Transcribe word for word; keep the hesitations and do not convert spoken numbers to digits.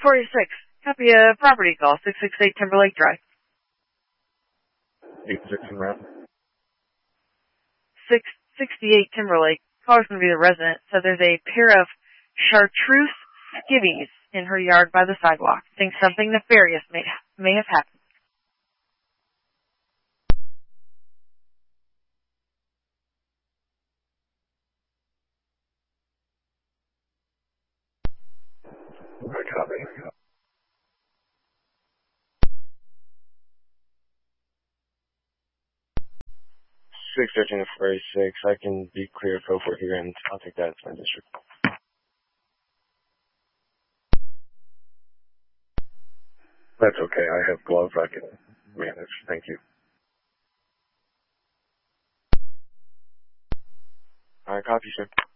forty-six. Copy a property call, six six eight Timberlake Drive. eight six en route. six sixty-eight Timberlake. Caller's going to be the resident. So there's a pair of chartreuse skivvies in her yard by the sidewalk. Thinks something nefarious may, may have happened. Good copy. six thirteen to forty-six. I can be clear for over here, and I'll take that as my district. That's okay. I have gloves I can manage. Thank you. All right, copy, sir.